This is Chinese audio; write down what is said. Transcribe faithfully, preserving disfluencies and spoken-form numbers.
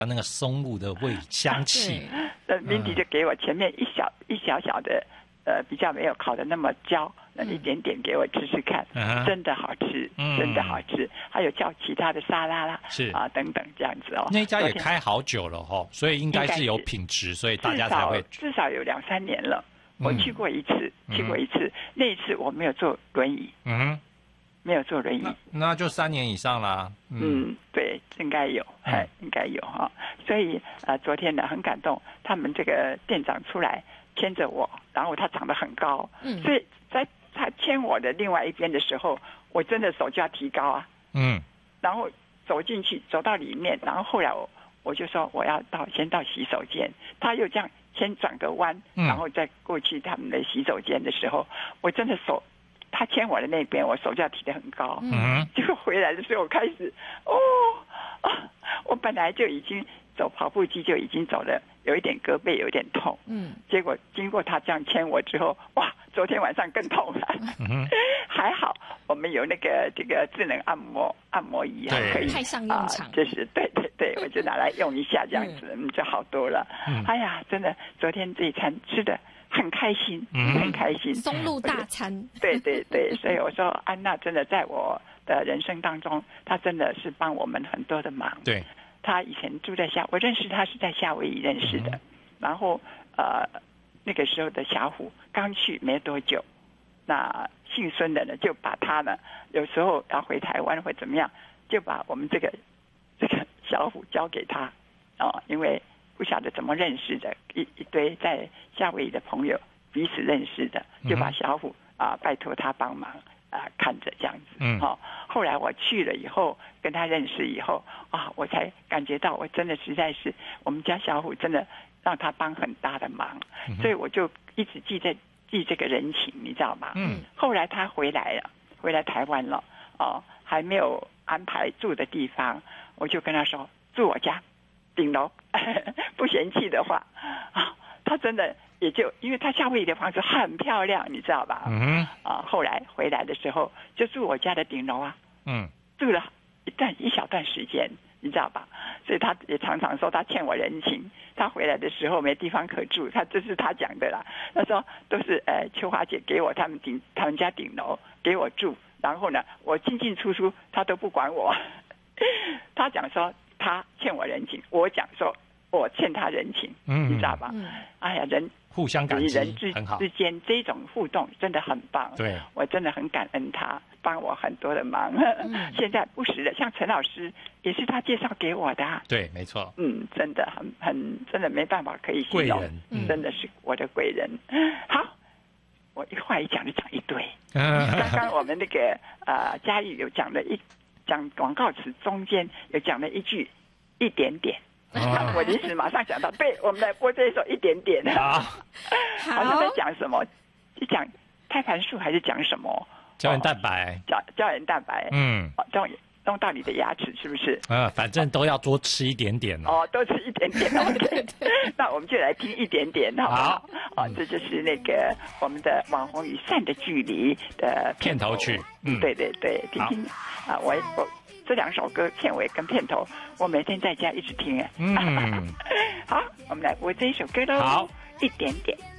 那个松木的味香气。 那明迪就给我前面一小一小小的，呃，比较没有烤的那么焦，那一点点给我吃吃看， 嗯、 真的好吃， 嗯、 真的好吃。还有叫其他的沙拉啦， 是啊等等这样子哦。 那家也开好久了哈、哦，所以应该是有品质，所以大家才会至少有两三年了。我去过一次，嗯、去过一次，那一次我没有坐轮椅， 嗯。 没有坐轮椅， 那, 那就三年以上啦。 嗯, 嗯，对，应该有，哎、嗯，应该有哈。所以呃，昨天呢很感动，他们这个店长出来牵着我，然后他长得很高，嗯，所以在他牵我的另外一边的时候，我真的手就要提高啊， 嗯， 然后走进去，走到里面，然后后来我我就说我要到先到洗手间，他又这样先转个弯，然后再过去他们的洗手间的时候，我真的手。他牵我的那边，我手就要提得很高，嗯，结果回来的时候，我开始，哦，啊，我本来就已经走跑步机就已经走了，有一点胳膊有一点痛，嗯，结果经过他这样牵我之后，哇，昨天晚上更痛了，嗯、还好我们有那个这个智能按摩按摩仪啊，可以派上用场， 啊、就是对对对，我就拿来用一下，这样子、嗯、就好多了。嗯、哎呀，真的，昨天这一餐吃的。很开心，嗯、很开心。 松露大餐， 对对对，所以我说安娜真的在我的人生当中，她真的是帮我们很多的忙。 对， 她以前住在夏，我认识她是在夏威夷认识的，嗯、然后呃那个时候的小虎刚去没多久，那姓孙的呢就把他呢有时候要回台湾或怎么样，就把我们这个这个小虎交给他哦，因为。不晓得怎么认识的，一一堆在夏威夷的朋友彼此认识的，就把小虎啊、呃、拜托他帮忙啊、呃、看着这样子。嗯，哦，后来我去了以后，跟他认识以后啊，我才感觉到我真的实在是我们家小虎真的让他帮很大的忙，嗯、所以我就一直记在记这个人情，你知道吗？嗯。后来他回来了，回来台湾了，哦，还没有安排住的地方，我就跟他说住我家。顶楼不嫌弃的话啊，他真的也就因为他夏威夷的房子很漂亮，你知道吧？嗯啊，后来回来的时候就住我家的顶楼啊，嗯，住了一段一小段时间，你知道吧？所以他也常常说他欠我人情。他回来的时候没地方可住，他这是他讲的啦。他说都是呃秋华姐给我他们顶他们家顶楼给我住，然后呢我进进出出他都不管我。他讲说。他欠我人情，我讲说我欠他人情，嗯、你知道吧？嗯、哎呀，人互相感激， 人之之间这种互动真的很棒。 对， 我真的很感恩他，帮我很多的忙。嗯、现在不时的，像陈老师也是他介绍给我的、啊。 对，没错。 嗯，真的很很真的没办法可以形容， 贵人、 嗯、真的是我的贵人。好，我一话一讲就讲一堆。刚刚我们那个呃嘉义有讲了一。讲广告词中间有讲了一句一点点，哦、我临时马上想到，对，我们来播这一首一点点。好，好像在讲什么？是讲胎盘素还是讲什么？ 胶原蛋白， 胶胶原蛋白，嗯，这样弄到你的牙齿是不是？ 啊，反正都要多吃一点点哦，多吃一点点。OK， 那我们就来听一点点，好不好？啊，这就是那个我们的《网红与善的距离》的片头曲。 嗯，对对对，听听啊，我我这两首歌片尾跟片头，我每天在家一直听哎。嗯，好，我们来播这一首歌喽。 好， 一点点。